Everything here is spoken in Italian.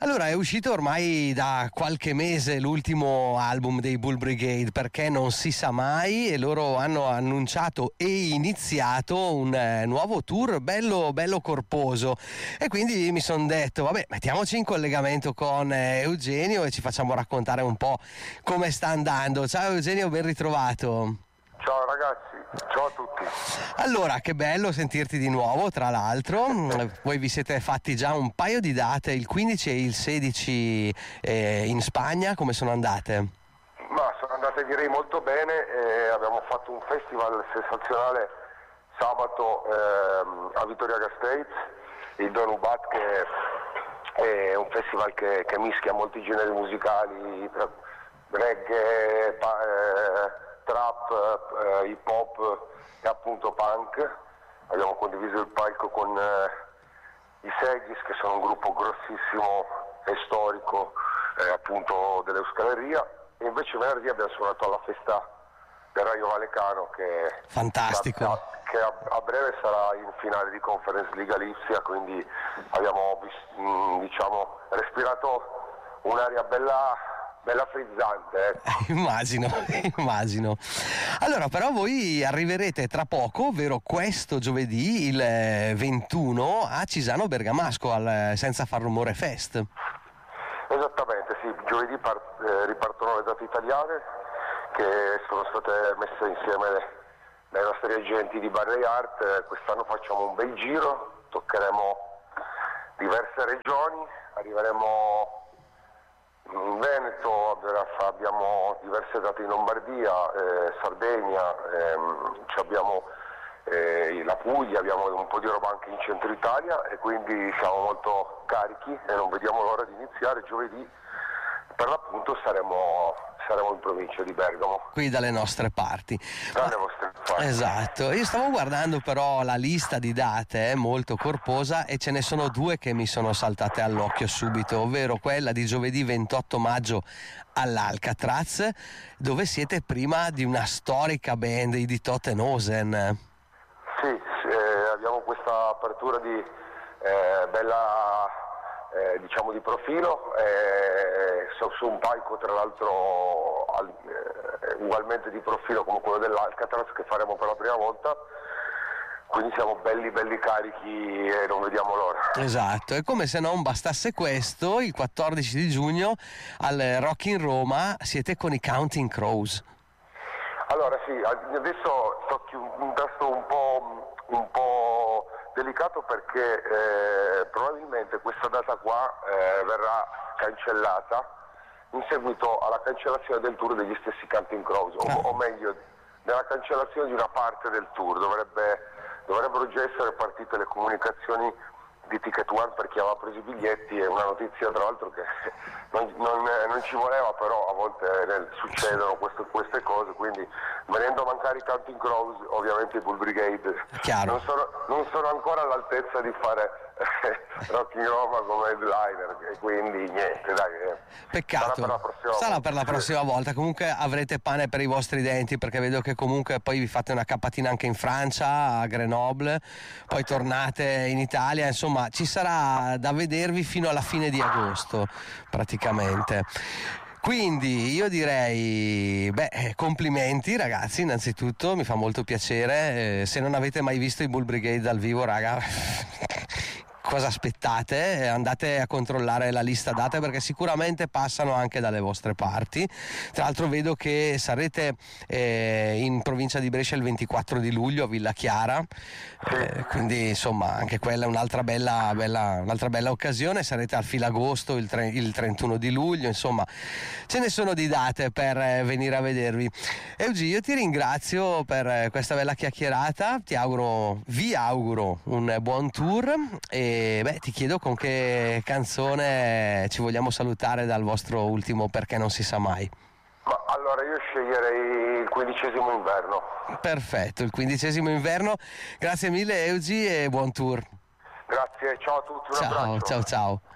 Allora, è uscito ormai da qualche mese l'ultimo album dei Bull Brigade, Perché non si sa mai, e loro hanno annunciato e iniziato un nuovo tour bello corposo, e quindi mi sono detto vabbè, mettiamoci in collegamento con Eugenio e ci facciamo raccontare un po' come sta andando. Ciao Eugenio, ben ritrovato. Ciao ragazzi, ciao a tutti. Allora, che bello sentirti di nuovo, tra l'altro. Voi vi siete fatti già un paio di date, il 15 e il 16 in Spagna. Come sono andate? Ma sono andate direi molto bene, abbiamo fatto un festival sensazionale sabato a Vitoria Gasteiz, il Don Ubat, che è un festival che mischia molti generi musicali, reggae, trap, hip hop e appunto punk. Abbiamo condiviso il palco con i Segis, che sono un gruppo grossissimo e storico appunto dell'Euskaleria, e invece venerdì abbiamo suonato alla festa del Rayo Vallecano, che fantastico, che a breve sarà in finale di Conference League a Lipsia, quindi abbiamo diciamo respirato un'aria bella frizzante. Immagino. Allora, però voi arriverete tra poco, ovvero questo giovedì, il 21, a Cisano Bergamasco al Senza Far Rumore Fest. Esattamente, sì, giovedì ripartono le date italiane che sono state messe insieme dai nostri agenti di Barley Art. Quest'anno facciamo un bel giro, toccheremo diverse regioni, arriveremo in Veneto, abbiamo diverse date in Lombardia, Sardegna, abbiamo la Puglia, abbiamo un po' di roba anche in centro Italia, e quindi siamo molto carichi e non vediamo l'ora di iniziare. Giovedì per l'appunto saremo in provincia di Bergamo, qui dalle nostre parti. Dalle vostre parti. Esatto, io stavo guardando però la lista di date, è molto corposa, e ce ne sono due che mi sono saltate all'occhio subito, ovvero quella di giovedì 28 maggio all'Alcatraz, dove siete prima di una storica band, i Die Toten Hosen. Sì, abbiamo questa apertura di bella diciamo di profilo, su un palco tra l'altro ugualmente di profilo come quello dell'Alcatraz, che faremo per la prima volta, quindi siamo belli carichi e non vediamo l'ora. Esatto, e come se non bastasse questo, il 14 di giugno al Rock in Roma siete con i Counting Crows. Allora sì, adesso tocchi un tasto un po' delicato, perché probabilmente questa data qua verrà cancellata in seguito alla cancellazione del tour degli stessi Counting Crows, o meglio, nella cancellazione di una parte del tour. Dovrebbero già essere partite le comunicazioni di Ticket One per chi aveva preso i biglietti. È una notizia tra l'altro che non ci voleva, però a volte succedono queste cose, quindi venendo a mancare i Counting Crows, ovviamente i Bull Brigade non sono ancora all'altezza di fare Rock in Roma come headliner, e quindi niente, dai, peccato, sarà per la prossima volta. Comunque avrete pane per i vostri denti, perché vedo che comunque poi vi fate una capatina anche in Francia, a Grenoble, poi tornate in Italia, insomma ci sarà da vedervi fino alla fine di agosto praticamente. Quindi io direi, complimenti ragazzi, innanzitutto mi fa molto piacere. Se non avete mai visto i Bull Brigade dal vivo, raga, cosa aspettate? Andate a controllare la lista date, perché sicuramente passano anche dalle vostre parti. Tra l'altro vedo che sarete in provincia di Brescia il 24 di luglio a Villa Chiara, quindi insomma anche quella è un'altra bella occasione. Sarete al Filagosto il 31 di luglio, insomma ce ne sono di date per venire a vedervi. Eugi, io ti ringrazio per questa bella chiacchierata, vi auguro un buon tour, e ti chiedo con che canzone ci vogliamo salutare dal vostro ultimo Perché non si sa mai. Ma allora io sceglierei il 15° inverno. Perfetto, il 15° inverno. Grazie mille Eugi e buon tour. Grazie, ciao a tutti, un abbraccio. Ciao.